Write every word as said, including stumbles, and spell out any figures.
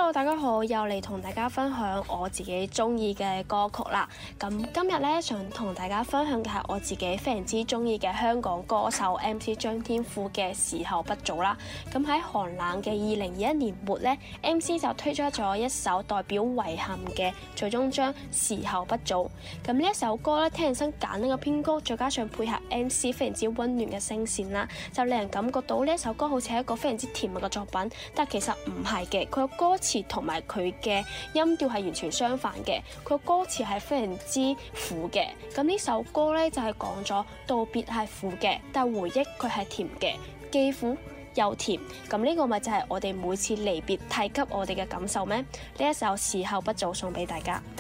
Hello， 大家好，又嚟同大家分享我自己中意嘅歌曲啦。咁今日咧想同大家分享嘅係我自己非常之中意嘅香港歌手 M C 張天賦嘅《時候不早》啦。咁喺寒冷嘅二零二一年末咧 ，M C 就推出咗一首代表遺憾嘅最終章《時候不早》。咁呢一首歌咧，聽起身簡單嘅編曲，再加上配合 M C 非常之溫暖嘅聲線啦，就令人感覺到呢一首歌好似係一個非常之甜蜜嘅作品。但其實唔係嘅，佢嘅歌詞同埋佢嘅音調係完全相反嘅。佢嘅歌詞係非常之苦嘅。咁呢首歌咧就係講咗道別係苦嘅，但係回憶佢係甜嘅，既苦又甜。咁呢個咪就係我哋每次離別提及我哋嘅感受咩？呢一首《時候不早》送俾大家。